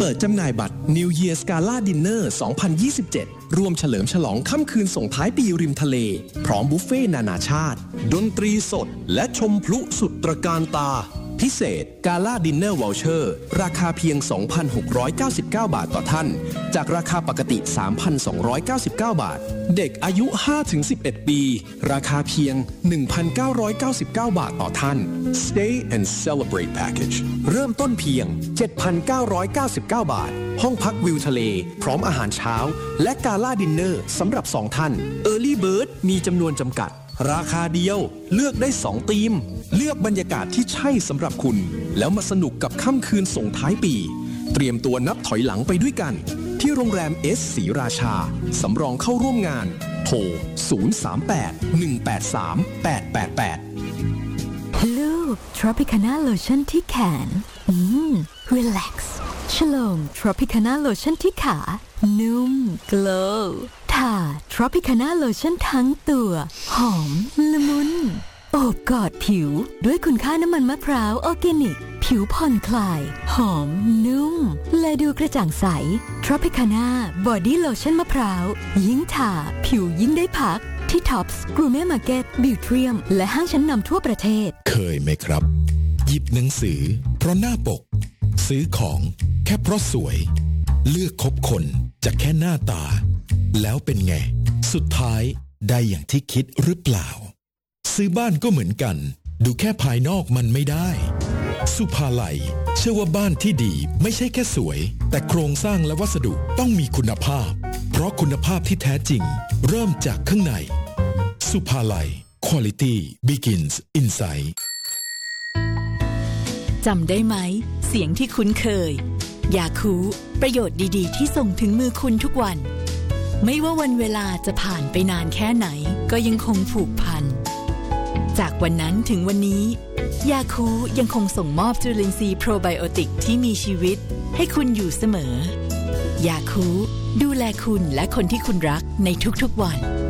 ปิดจำหน่ายบัตร New Year's Gala Dinner 2027 รวมเฉลิมฉลองค่ำคืนส่งท้ายปีริมทะเลพร้อมบุฟเฟ่นานาชาติดนตรีสดและชมพลุสุดตระการตาพิเศษ Gala Dinner Voucher ราคาเพียง 2,699 บาทต่อท่านจากราคาปกติ 3,299 บาทเด็กอายุ 5-11 ปีราคาเพียง 1,999 บาทต่อท่าน Stay and Celebrate Package เริ่มต้นเพียง 7,999 บาทห้องพักวิวทะเลพร้อมอาหารเช้าและ Gala Dinner สำหรับ 2 ท่าน Early Bird มีจำนวนจำกัดราคาเดียวเลือกได้ 2 ธีมเลือกบรรยากาศที่ใช่สำหรับคุณแล้วมาสนุกกับค่ำคืนส่งท้ายปีเตรียมตัวนับถอยหลังไปด้วยกันที่โรงแรมเอสศรีราชาสำรองเข้าร่วมงานโทร 038-183-888 ลูบ Tropicana Lotion ที่แขนRelax ฉลอง Tropicana Lotion ที่ขานุ่ม Glow ทา Tropicana Lotion ทั้งตัวหอมละมุนโอบกอดผิวด้วยคุณค่าน้ำมันมะพร้าวออร์แกนิกผิวผ่อนคลายหอมนุ่มและดูกระจ่างใส Tropicana Body Lotion มะพร้าวยิ่งทาผิวยิ่งได้พักที่ Tops Gourmet Market Beautrium และห้างชั้นนำทั่วประเทศเคยไหมครับหยิบหนังสือเพราะหน้าปกซื้อของแค่เพราะสวยเลือกคบคนจากแค่หน้าตาแล้วเป็นไงสุดท้ายได้อย่างที่คิดหรือเปล่าซื้อบ้านก็เหมือนกันดูแค่ภายนอกมันไม่ได้สุภาลัยเชื่อว่าบ้านที่ดีไม่ใช่แค่สวยแต่โครงสร้างและวัสดุต้องมีคุณภาพเพราะคุณภาพที่แท้จริงเริ่มจากข้างในสุภาลัย Quality begins inside จำได้ไหมเสียงที่คุ้นเคยยาคูประโยชน์ดีๆที่ส่งถึงมือคุณทุกวันไม่ว่าวันเวลาจะผ่านไปนานแค่ไหนก็ยังคงผูกพันจากวันนั้นถึงวันนี้ยาคูยังคงส่งมอบจุลินทรีย์โปรไบโอติกที่มีชีวิตให้คุณอยู่เสมอยาคูดูแลคุณและคนที่คุณรักในทุกๆวัน